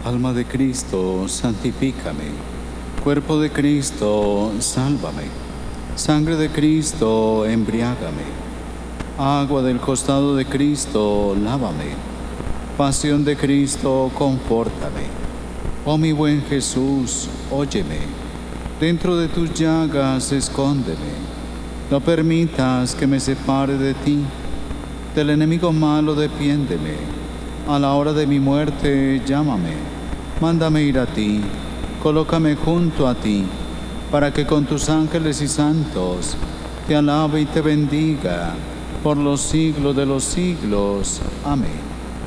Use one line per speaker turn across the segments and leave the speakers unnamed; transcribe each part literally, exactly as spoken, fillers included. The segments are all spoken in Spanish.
Alma de Cristo, santifícame. Cuerpo de Cristo, sálvame. Sangre de Cristo, embriágame. Agua del costado de Cristo, lávame. Pasión de Cristo, confórtame. Oh mi buen Jesús, óyeme. Dentro de tus llagas, escóndeme. No permitas que me separe de ti. Del enemigo malo, defiéndeme. A la hora de mi muerte, llámame. Mándame ir a ti, colócame junto a ti, para que con tus ángeles y santos te alabe y te bendiga por los siglos de los siglos. Amén.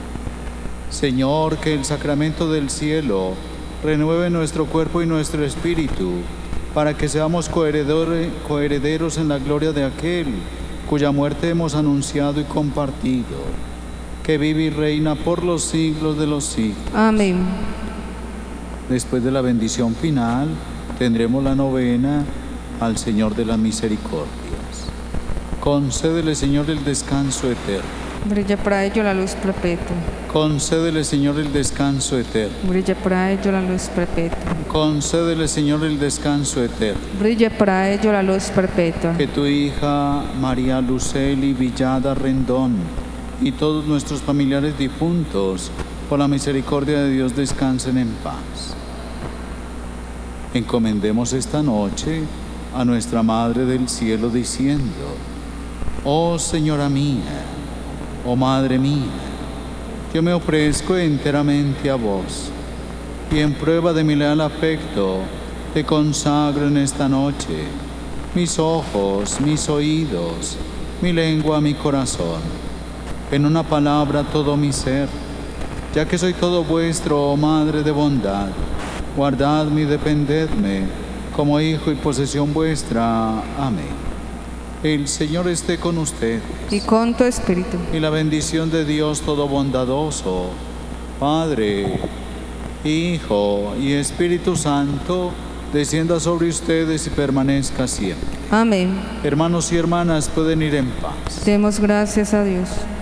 Señor, que el sacramento del cielo renueve nuestro cuerpo y nuestro espíritu, para que seamos coherederos en la gloria de aquel cuya muerte hemos anunciado y compartido, que vive y reina por los siglos de los siglos.
Amén.
Después de la bendición final, tendremos la novena al Señor de las Misericordias. Concédele, Señor, el descanso eterno.
Brilla para ello la luz perpetua.
Concédele, Señor, el descanso eterno.
Brilla para ello la luz perpetua.
Concédele, Señor, el descanso eterno.
Brilla para ello la luz perpetua.
Que tu hija María Luceli Villada Rendón y todos nuestros familiares difuntos, por la misericordia de Dios, descansen en paz. Encomendemos esta noche a nuestra Madre del Cielo diciendo: oh Señora mía, oh Madre mía, yo me ofrezco enteramente a vos, y en prueba de mi leal afecto te consagro en esta noche mis ojos, mis oídos, mi lengua, mi corazón, en una palabra todo mi ser, ya que soy todo vuestro, oh Madre de bondad. Guardadme y defendedme como hijo y posesión vuestra. Amén. El Señor esté con ustedes.
Y con tu espíritu.
Y la bendición de Dios todo bondadoso, Padre, Hijo y Espíritu Santo, descienda sobre ustedes y permanezca siempre.
Amén.
Hermanos y hermanas, pueden ir en paz.
Demos gracias a Dios.